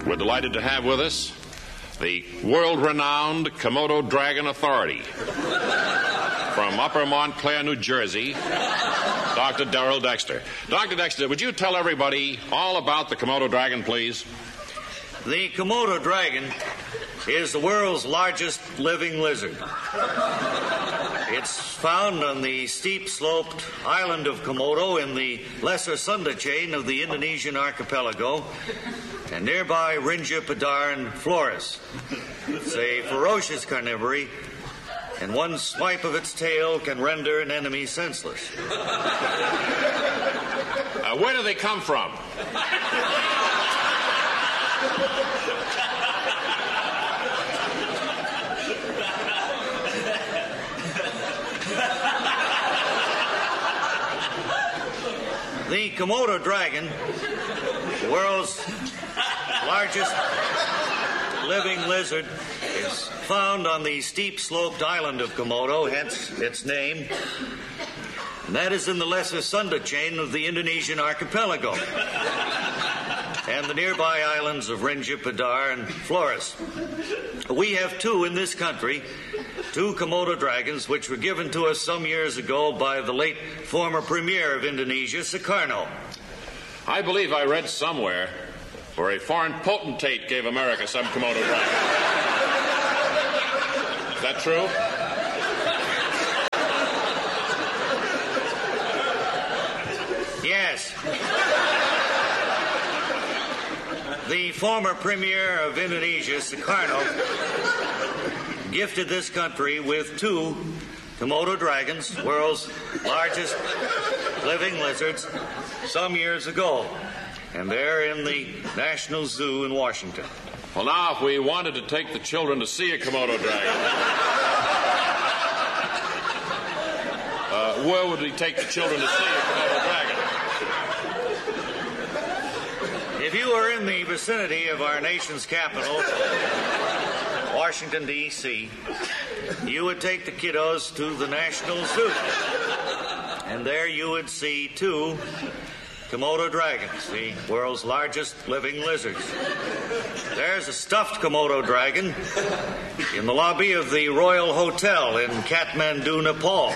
We're delighted to have with us the world-renowned Komodo Dragon Authority from Upper Montclair, New Jersey, Dr. Darrell Dexter. Dr. Dexter, would you tell everybody all about the Komodo Dragon, please? The Komodo dragon is the world's largest living lizard. It's found on the steep-sloped island of Komodo in the Lesser Sunda chain of the Indonesian archipelago and nearby Rinja, Padar, and Flores. It's a ferocious carnivore, and one swipe of its tail can render an enemy senseless. Where do they come from? The Komodo dragon, the world's largest living lizard, is found on the steep-sloped island of Komodo, hence its name. And that is in the Lesser Sunda chain of the Indonesian archipelago and the nearby islands of Rinja, Padar, and Flores. We have two in this country, two Komodo dragons, which were given to us some years ago by the late former premier of Indonesia, Sukarno. I believe I read somewhere where a foreign potentate gave America some Komodo dragon. Is that true? Yes. The former premier of Indonesia, Sukarno, gifted this country with two Komodo dragons, world's largest living lizards, some years ago. And they're in the National Zoo in Washington. Well, now, if we wanted to take the children to see a Komodo dragon, where would we take the children to see a Komodo dragon? If you were in the vicinity of our nation's capital, Washington, D.C., you would take the kiddos to the National Zoo. And there you would see two Komodo dragons, the world's largest living lizards. There's a stuffed Komodo dragon in the lobby of the Royal Hotel in Kathmandu, Nepal.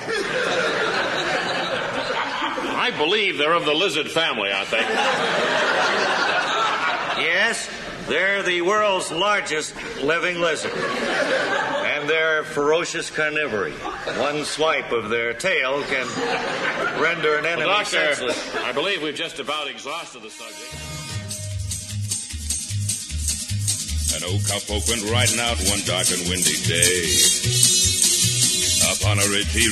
I believe they're of the lizard family, aren't they? Yes, they're the world's largest living lizard. And they're ferocious carnivore. One swipe of their tail can render an enemy Doctor, senseless. I believe we've just about exhausted the subject. An old cowpoke went riding out one dark and windy day. Upon a ridge he